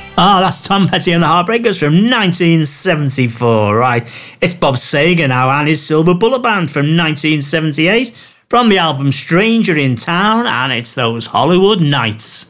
Ah, that's Tom Petty and the Heartbreakers from 1974, right. It's Bob Seger now and his Silver Bullet Band from 1978 from the album Stranger in Town, and it's those Hollywood Nights.